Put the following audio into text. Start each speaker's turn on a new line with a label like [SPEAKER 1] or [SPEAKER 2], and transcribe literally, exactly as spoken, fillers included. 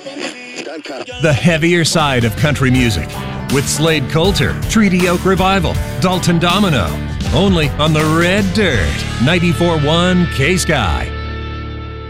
[SPEAKER 1] The heavier side of country music with Slade Coulter, Treaty Oak Revival, Dalton Domino. Only on the Red Dirt, ninety-four point one K-Sky.